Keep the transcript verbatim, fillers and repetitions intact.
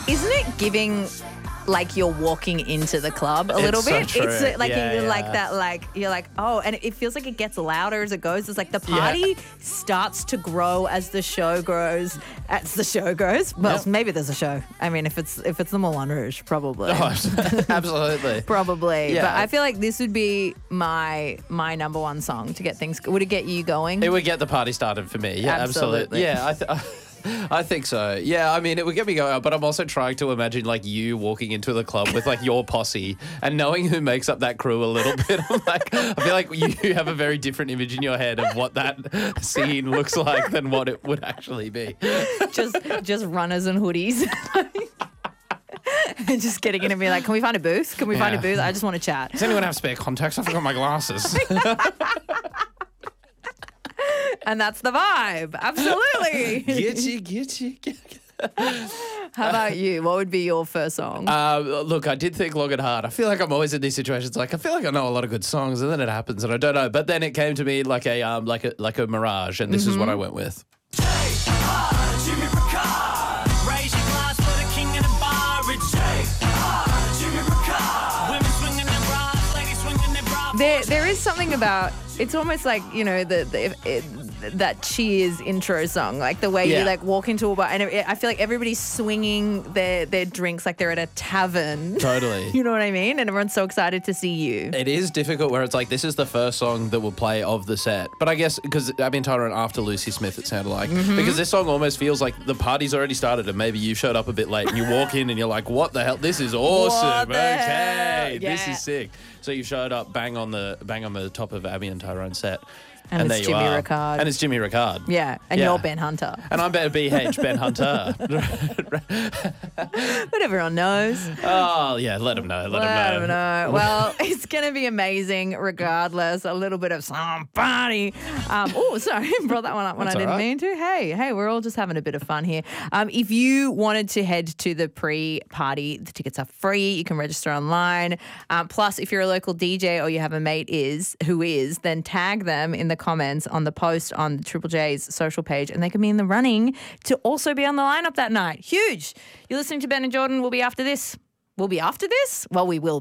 Isn't it giving like you're walking into the club a It's little so bit? true. It's like Yeah, you're yeah. like that, like you're like, oh, and it feels like it gets louder as it goes. It's like the party Yeah. starts to grow as the show grows. As the show grows. Well, Yep. maybe there's a show. I mean, if it's if it's the Moulin Rouge, probably. Oh, absolutely. Probably, Yeah. but I feel like this would be my my number one song to get things. Would it get you going? It would get the party started for me. Yeah, Absolutely. absolutely. Yeah, I, th- I think so. Yeah, I mean, it would get me going, but I'm also trying to imagine like you walking into the club with like your posse and knowing who makes up that crew a little bit. I'm like, I feel like you have a very different image in your head of what that scene looks like than what it would actually be. just just runners and hoodies. And just getting in and being like, can we find a booth? Can we find a Yeah. booth? I just want to chat. Does anyone have spare contacts? I forgot my glasses. And that's the vibe. Absolutely. get you, get you, get you. How about you? What would be your first song? Uh, look, I did think long and hard. I feel like I'm always in these situations. Like I feel like I know a lot of good songs, and then it happens, and I don't know. But then it came to me like a um, like a like a mirage, and this is what I went with. Jimmy Ricard, raise your glass for the king of the bar. It's Jay, Jimmy Ricard. Women swinging their bras, ladies swinging their bras. There, there is something about. It's almost like, you know, the, the it, that Cheers intro song, like the way Yeah. you like walk into a bar, and it, I feel like everybody's swinging their their drinks like they're at a tavern. Totally. You know what I mean? And everyone's so excited to see you. It is difficult where it's like, this is the first song that will play of the set. But I guess because Abby and Tyler after Lucy Smith, it sounded like. Because this song almost feels like the party's already started and maybe you showed up a bit late and you walk in and you're like, what the hell? This is awesome. the Okay. hell? This Yeah. is sick. So you showed up bang on the bang on the top of Abby and Tyrone's set. And it's there you Jimmy are. Ricard. And it's Jimmy Ricard. Yeah, and Yeah. you're Ben Hunter. And I'm Ben B H, Ben Hunter. But everyone knows. Oh, yeah, let him know. Let, Let him them know. know. Well, it's going to be amazing regardless. A little bit of somebody. Um, oh, sorry. Brought that one up when That's I didn't all right. mean to. Hey, hey, we're all just having a bit of fun here. Um, if you wanted to head to the pre-party, the tickets are free. You can register online. Um, plus, if you're a local D J or you have a mate is who is, then tag them in the comments on the post on Triple J's social page, and they can be in the running to also be on the lineup that night. Huge. You're listening to Ben and Jordan. We'll be after this. We'll be after this? Well, we will